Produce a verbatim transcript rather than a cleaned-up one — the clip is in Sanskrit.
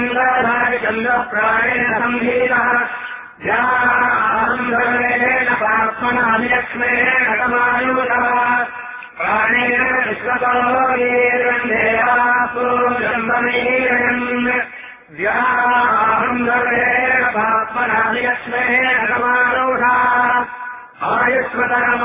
प्राणेन संहीनः ध्यानम् पात्मनाभिलक्ष्मेण समायुधः प्राणेन विश्वतोऽन्धेवासूर्यम् व्याहम् पात्मनाभिलक्ष्मेण समायुधः आयुष्मतः